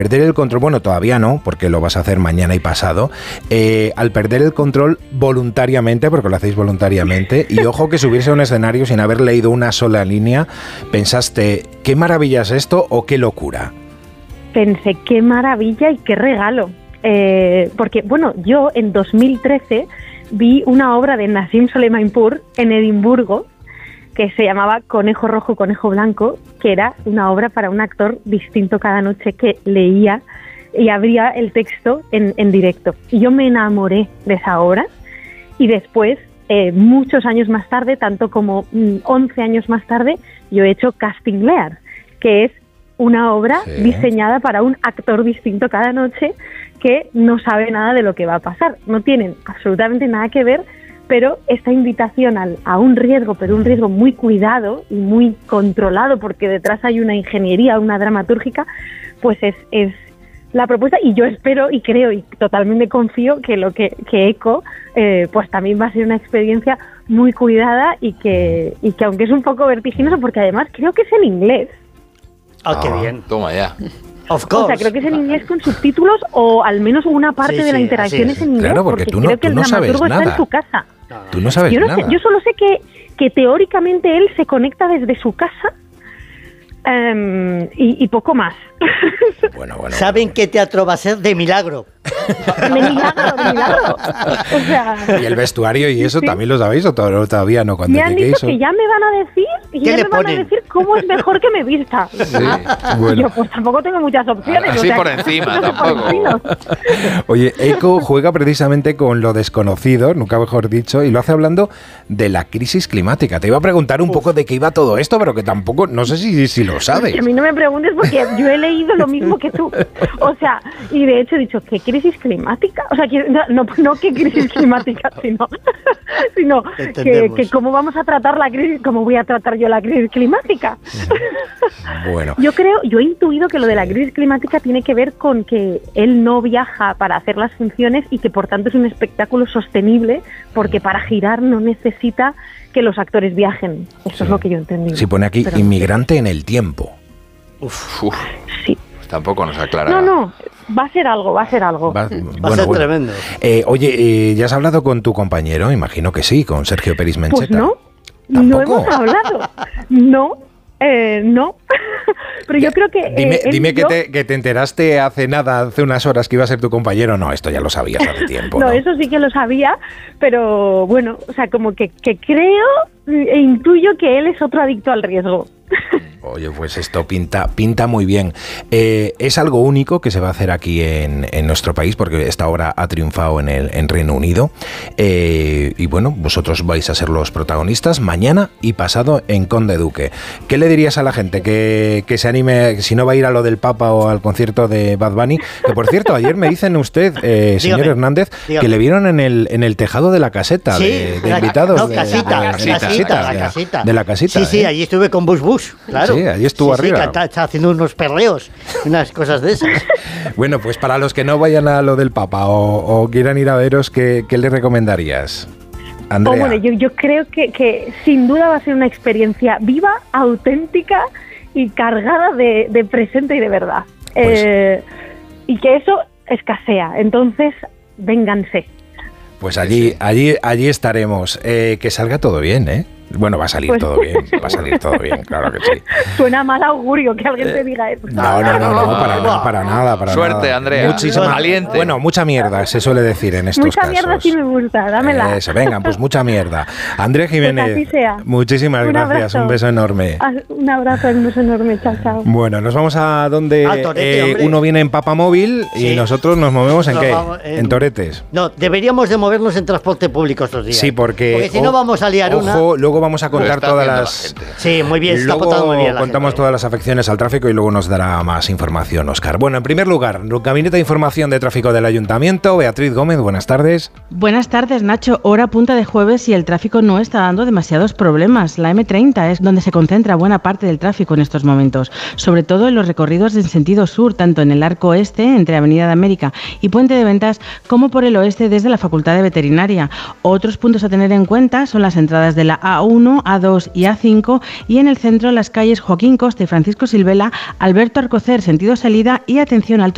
perder el control, bueno, todavía no, porque lo vas a hacer mañana y pasado, al perder el control voluntariamente, porque lo hacéis voluntariamente, y ojo que subirse a un escenario sin haber leído una sola línea, pensaste, ¿qué maravilla es esto o qué locura? Pensé, qué maravilla y qué regalo. Porque, bueno, yo en 2013 vi una obra de Nassim Soleimanpour en Edimburgo, que se llamaba Conejo Rojo, Conejo Blanco, que era una obra para un actor distinto cada noche que leía y abría el texto en directo. Y yo me enamoré de esa obra y después, muchos años más tarde, tanto como 11 años más tarde, yo he hecho Casting Lear, que es una obra diseñada para un actor distinto cada noche que no sabe nada de lo que va a pasar. No tienen absolutamente nada que ver, pero esta invitación a un riesgo, pero un riesgo muy cuidado y muy controlado, porque detrás hay una ingeniería, una dramatúrgica, pues es la propuesta, y yo espero y creo y totalmente confío que ECO pues también va a ser una experiencia muy cuidada y que aunque es un poco vertiginoso, porque además creo que es en inglés. Qué bien. Toma ya. Of course. O sea, creo que es en inglés con subtítulos, o al menos una parte de la interacción es en inglés. Claro, porque tú creo que no el sabes dramaturgo nada. está en su casa. Tú no sabes nada. Yo solo sé que teóricamente él se conecta desde su casa y poco más. Bueno. ¿Saben qué teatro va a ser? De milagro. De milagro. O sea, ¿Y el vestuario y eso también lo sabéis o todavía no? Cuando me han dicho que ya me van a decir y ya me van a decir cómo es mejor que me vista. Sí, bueno. Yo pues tampoco tengo muchas opciones. Así por encima, tampoco. Oye, ECO juega precisamente con lo desconocido, nunca mejor dicho, y lo hace hablando de la crisis climática. Te iba a preguntar un poco de qué iba todo esto, pero que tampomo, no sé si lo sabes. A mí no me preguntes porque yo he leído lo mismo que tú. O sea, y de hecho he dicho, ¿qué crisis climática? O sea, no qué crisis climática, sino que cómo vamos a tratar la crisis, cómo voy a tratar yo la crisis climática. Bueno. Yo he intuido que lo de la crisis climática tiene que ver con que él no viaja para hacer las funciones y que por tanto es un espectáculo sostenible, porque para girar no necesita que los actores viajen. Eso es lo que yo entendí. Sí, pone aquí, inmigrante en el tiempo. Uf. Sí. Tampoco nos aclara. No, va a ser algo. Va a ser tremendo. Oye, ¿ya has hablado con tu compañero? Imagino que sí, con Sergio Peris Mencheta. Pues no, ¿tampoco? no hemos hablado. No. Pero yo creo que... Dime que te enteraste hace unas horas que iba a ser tu compañero. No, esto ya lo sabías hace tiempo. No, eso sí que lo sabía, pero bueno, o sea, como que creo e intuyo que él es otro adicto al riesgo. Oye, pues esto pinta muy bien. Es algo único que se va a hacer aquí en nuestro país, porque esta obra ha triunfado en Reino Unido. Y bueno, vosotros vais a ser los protagonistas mañana y pasado en Conde Duque. ¿Qué le dirías a la gente que se anime, si no va a ir a lo del Papa o al concierto de Bad Bunny? Que por cierto, ayer me dicen usted, señor Hernández, que le vieron en el tejado de la caseta, de invitados. La casita. De la casita. Sí, allí estuve con Bush. Claro. Sí, allí estuvo arriba. Sí, está haciendo unos perreos, unas cosas de esas. Bueno, pues para los que no vayan a lo del Papa o quieran ir a veros, ¿qué les recomendarías, Andrea? Bueno, yo creo que sin duda va a ser una experiencia viva, auténtica y cargada de presente y de verdad. Pues, y que eso escasea. Entonces, vénganse. Pues allí estaremos. Que salga todo bien, ¿eh? Bueno, va a salir todo bien, claro que sí. Suena mal augurio que alguien te diga eso. No, para nada. Suerte, nada. Andrea. Valiente. Bueno, mucha mierda, se suele decir en estos casos. Mucha mierda sí me gusta, dámela. Eso, venga, pues mucha mierda. Andrea Jiménez, pues así sea. Muchísimas gracias, un beso enorme. Un abrazo, un beso enorme, chao. Bueno, nos vamos a donde uno viene en Papamóvil y nosotros nos movemos ¿en qué? En Toretes. No, deberíamos de movernos en transporte público estos días. Sí, porque si no vamos a liar luego vamos a contar todas las... Sí, muy bien, está apuntado muy bien. Contamos todas las afecciones al tráfico y luego nos dará más información, Óscar. Bueno, en primer lugar, Gabinete de Información de Tráfico del Ayuntamiento. Beatriz Gómez, buenas tardes. Buenas tardes, Nacho. Hora punta de jueves y el tráfico no está dando demasiados problemas. La M30 es donde se concentra buena parte del tráfico en estos momentos, sobre todo en los recorridos en sentido sur, tanto en el arco este, entre Avenida de América y Puente de Ventas, como por el oeste desde la Facultad de Veterinaria. Otros puntos a tener en cuenta son las entradas de la A1, A2 y A5 y en el centro las calles Joaquín Costa y Francisco Silvela, Alberto Alcocer, sentido salida y atención al